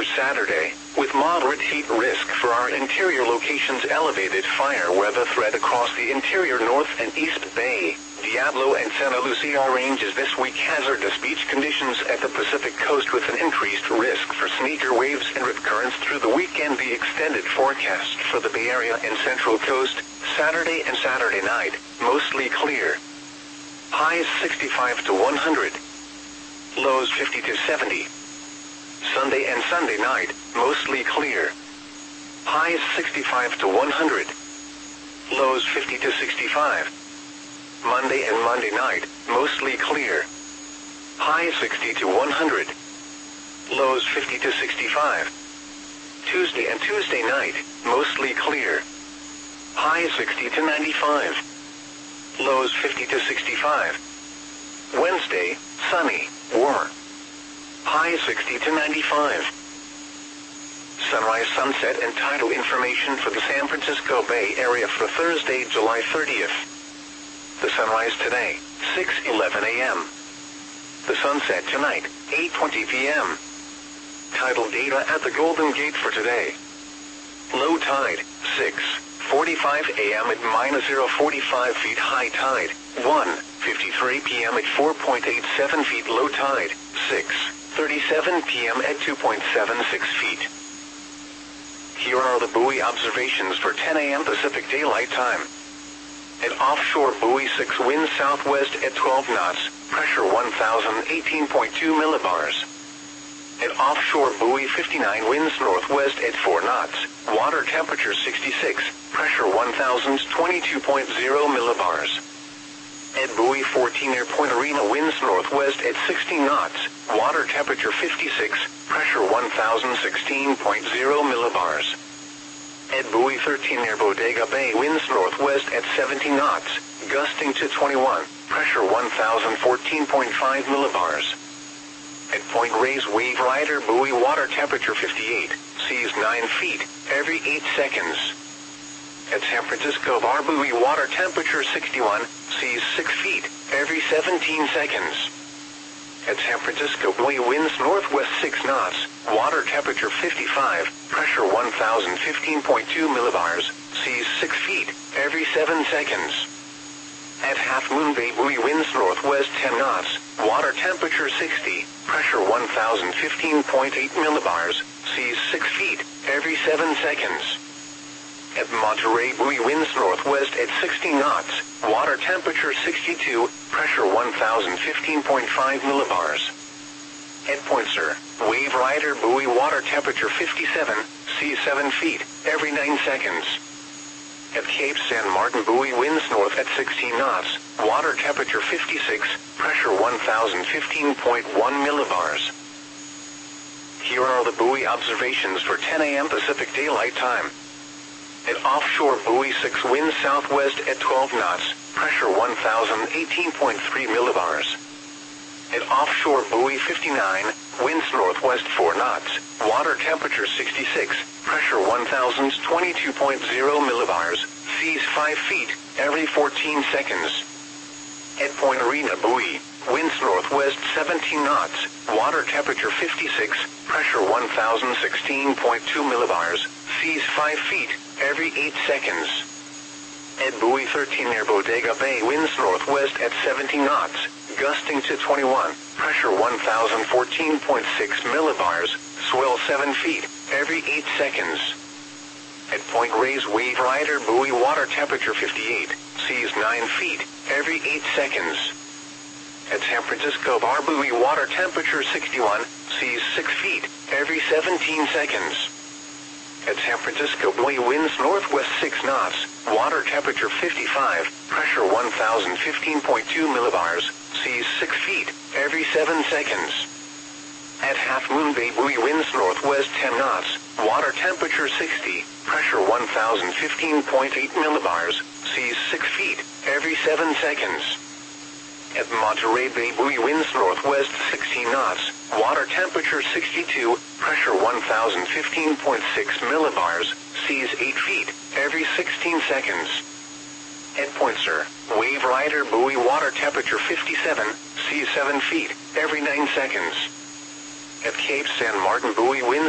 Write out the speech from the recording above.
for Saturday, with moderate heat risk for our interior locations. Elevated fire weather threat across the interior North and East Bay, Diablo and Santa Lucia ranges this week. Hazardous beach conditions at the Pacific coast with an increased risk for sneaker waves and rip currents through the weekend. The extended forecast for the Bay Area and Central Coast, Saturday and Saturday night, mostly clear. Highs 65 to 100. Lows 50 to 70. Sunday and Sunday night, mostly clear. Highs 65 to 100. Lows 50 to 65. Monday and Monday night, mostly clear. Highs 60 to 100. Lows 50 to 65. Tuesday and Tuesday night, mostly clear. Highs 60 to 95. Lows 50 to 65. Wednesday, sunny, warmer. Highs 60 to 95. Sunrise, sunset, and tidal information for the San Francisco Bay Area for Thursday, July 30th. The sunrise today, 6:11 a.m. The sunset tonight, 8:20 p.m. Tidal data at the Golden Gate for today. Low tide, 6:45 a.m. at -0.45 feet. High tide, 1:53 p.m. at 4.87 feet. Low tide, 6:37 p.m. at 2.76 feet. Here are the buoy observations for 10 a.m. Pacific Daylight Time. At offshore buoy 6, wind southwest at 12 knots, pressure 1,018.2 millibars. At offshore buoy 59, winds northwest at 4 knots, water temperature 66, pressure 1,022.0 millibars. At buoy 14 near Point Arena, winds northwest at 16 knots, water temperature 56, pressure 1,016.0 millibars. At buoy 13 near Bodega Bay, winds northwest at 17 knots, gusting to 21, pressure 1,014.5 millibars. At Point Reyes Wave Rider buoy, water temperature 58, seas 9 feet, every 8 seconds. At San Francisco Bar buoy, water temperature 61, seas 6 feet, every 17 seconds. At San Francisco buoy, winds northwest 6 knots, water temperature 55, pressure 1,015.2 millibars, seas 6 feet, every 7 seconds. At Half Moon Bay buoy, winds northwest 10 knots, water temperature 60, pressure 1,015.8 millibars, seas 6 feet, every 7 seconds. At Monterey buoy, winds northwest at 60 knots, water temperature 62, pressure 1,015.5 millibars. At Point Sur, Wave Rider buoy, water temperature 57, seas 7 feet, every 9 seconds. At Cape San Martin buoy, winds north at 16 knots, water temperature 56, pressure 1,015.1 millibars. Here are the buoy observations for 10 a.m. Pacific Daylight Time. At offshore buoy 6, winds southwest at 12 knots, pressure 1,018.3 millibars. At offshore buoy 59, winds northwest 4 knots, water temperature 66, pressure 1,022.0 millibars, seas 5 feet, every 14 seconds. At Point Arena buoy, winds northwest 17 knots, water temperature 56, pressure 1,016.2 millibars, seas 5 feet, every 8 seconds. At buoy 13 near Bodega Bay, winds northwest at 17 knots, gusting to 21, pressure 1,014.6 millibars, swell 7 feet, every 8 seconds. At Point Reyes Wave Rider buoy, water temperature 58, seas 9 feet, every 8 seconds. At San Francisco Bar buoy, water temperature 61, seas 6 feet, every 17 seconds. At San Francisco buoy, winds northwest 6 knots, water temperature 55, pressure 1,015.2 millibars, seas 6 feet, every 7 seconds. At Half Moon Bay buoy, winds northwest 10 knots, water temperature 60, pressure 1,015.8 millibars, seas 6 feet, every 7 seconds. At Monterey Bay buoy, winds northwest 16 knots, water temperature 62, pressure 1,015.6 millibars, seas 8 feet, every 16 seconds. At Point Sur, Wave Rider buoy, water temperature 57, seas 7 feet, every 9 seconds. At Cape San Martin buoy, winds